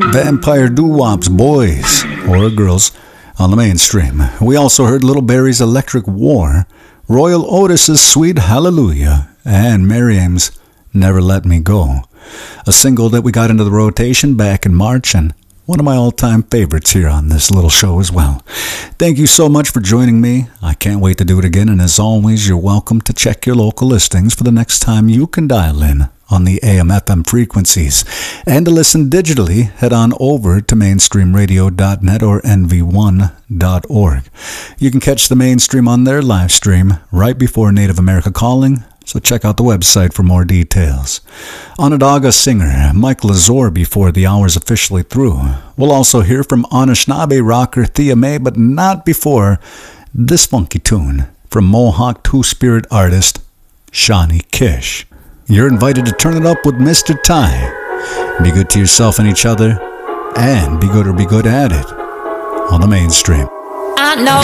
Vampire Doo-Wop's Boys, or Girls, on the mainstream. We also heard Little Barry's Electric War, Royal Otis's Sweet Hallelujah, and Miriam's Never Let Me Go, a single that we got into the rotation back in March, and one of my all-time favorites here on this little show as well. Thank you so much for joining me. I can't wait to do it again, and as always, you're welcome to check your local listings for the next time you can dial in on the AM/FM frequencies. And to listen digitally, head on over to mainstreamradio.net or nv1.org. You can catch the Mainstream on their live stream right before Native America Calling, so check out the website for more details. Onondaga singer Mike Lazor before the hour's officially through. We'll also hear from Anishinaabe rocker Thea Mae, but not before this funky tune from Mohawk Two-Spirit artist Shawnee Kish. You're invited to turn it up with Mr. Ty. Be good to yourself and each other, and be good or be good at it on the Mainstream. I know